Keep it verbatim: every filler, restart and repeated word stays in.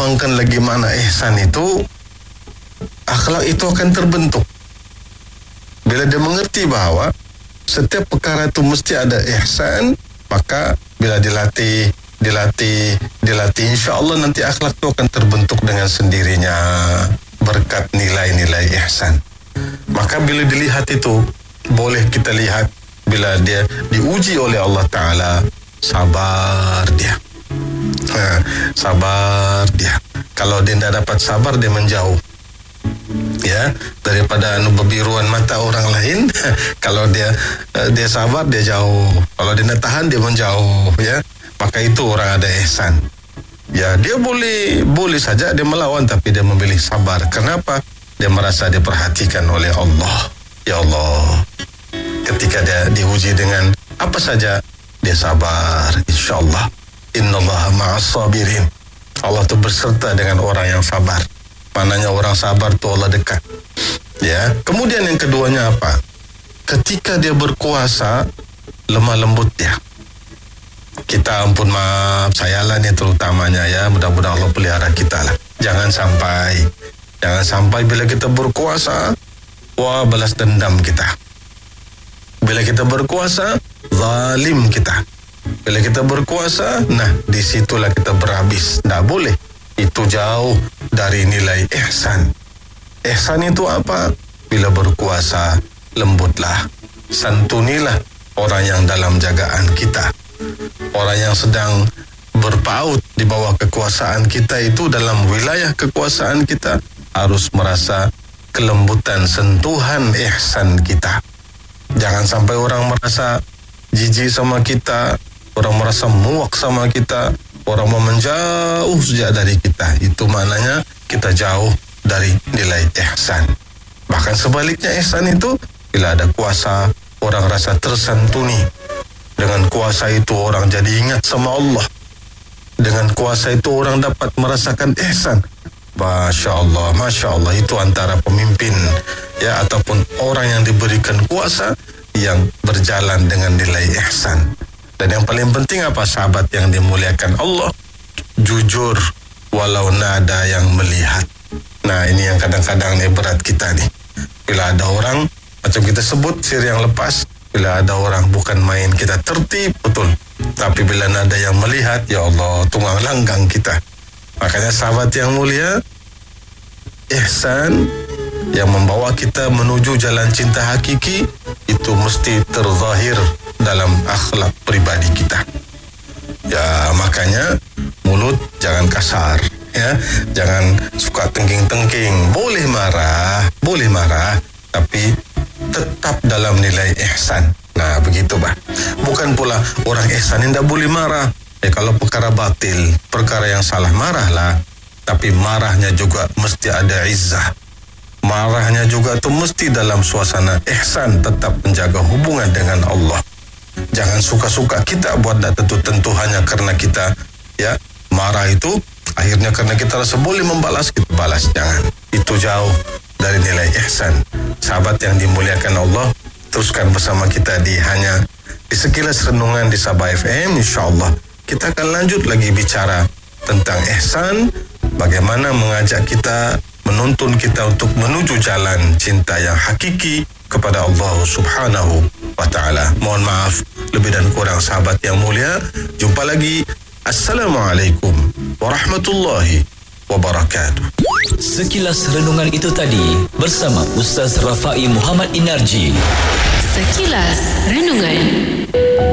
mengembangkan lagi makna ihsan itu, akhlak itu akan terbentuk. Bila dia mengerti bahawa setiap perkara itu mesti ada ihsan, maka bila dilatih, dilatih, dilatih, insya Allah nanti akhlak itu akan terbentuk dengan sendirinya berkat nilai-nilai ihsan. Maka bila dilihat itu, boleh kita lihat bila dia diuji oleh Allah Ta'ala, sabar dia. Ha, sabar dia. Kalau dia tidak dapat sabar, dia menjauh. Ya, daripada anu berbiruan mata orang lain. Kalau dia dia sabar, dia jauh. Kalau dia nak tahan, dia menjauh. Ya, maka itu orang ada ihsan. Ya, dia boleh boleh saja dia melawan, tapi dia memilih sabar. Kenapa? Dia merasa diperhatikan oleh Allah. Ya Allah, ketika dia diuji dengan apa saja, dia sabar. InsyaAllah, innallaha ma'as sabirin. Allah itu berserta dengan orang yang sabar. Maknanya orang sabar itu Allah dekat. Ya. Kemudian yang keduanya apa? Ketika dia berkuasa, lemah lembut dia. Kita ampun maaf, sayalah ni terutamanya ya. Mudah-mudahan Allah pelihara kita lah. Jangan sampai, jangan sampai bila kita berkuasa, wah balas dendam kita. Bila kita berkuasa, zalim kita. Bila kita berkuasa, nah disitulah kita berhabis. Tak boleh. Itu jauh dari nilai ihsan. Ihsan itu apa? Bila berkuasa, lembutlah, santunilah orang yang dalam jagaan kita. Orang yang sedang berpaut di bawah kekuasaan kita itu, dalam wilayah kekuasaan kita, harus merasa kelembutan, sentuhan ihsan kita. Jangan sampai orang merasa jijik sama kita, orang merasa muak sama kita, orang mau menjauh sejak dari kita. Itu maknanya kita jauh dari nilai ihsan. Bahkan sebaliknya, ihsan itu bila ada kuasa, orang rasa tersantuni. Dengan kuasa itu orang jadi ingat sama Allah. Dengan kuasa itu orang dapat merasakan ihsan. Masya Allah, Masya Allah. Itu antara pemimpin ya, ataupun orang yang diberikan kuasa yang berjalan dengan nilai ihsan. Dan yang paling penting apa, sahabat yang dimuliakan Allah? Jujur walau nada yang melihat. Nah, ini yang kadang-kadang ni berat kita ni. Bila ada orang, macam kita sebut siri yang lepas, bila ada orang bukan main kita tertib betul. Tapi bila nada yang melihat, ya Allah, tunggang langgang kita. Makanya sahabat yang mulia, ihsan yang membawa kita menuju jalan cinta hakiki itu mesti terzahir dalam akhlak pribadi kita. Ya, makanya mulut jangan kasar, ya. Jangan suka tengking-tengking. Boleh marah, boleh marah, tapi tetap dalam nilai ihsan. Nah, begitu bah. Bukan pula orang ihsan yang tidak boleh marah. Ya, kalau perkara batil, perkara yang salah, marahlah. Tapi marahnya juga mesti ada izzah. Marahnya juga tu mesti dalam suasana ihsan, tetap menjaga hubungan dengan Allah. Jangan suka-suka kita buat tak tentu-tentu hanya kerana kita ya marah itu, akhirnya kerana kita rasa boleh membalas, kita balas. Jangan. Itu jauh dari nilai ihsan. Sahabat yang dimuliakan Allah, teruskan bersama kita di hanya di Sekilas Renungan di Sabah F M. InsyaAllah kita akan lanjut lagi bicara tentang ihsan, bagaimana mengajak kita, menuntun kita untuk menuju jalan cinta yang hakiki kepada Allah Subhanahu wa ta'ala. Mohon maaf lebih dan kurang sahabat yang mulia. Jumpa lagi. Assalamualaikum warahmatullahi wabarakatuh. Sekilas Renungan itu tadi bersama Ustaz Rafai Muhammad Inarji. Sekilas Renungan.